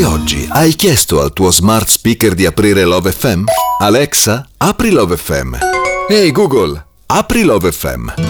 E oggi hai chiesto al tuo smart speaker di aprire Love FM? Alexa, apri Love FM. Ehi Google, apri Love FM.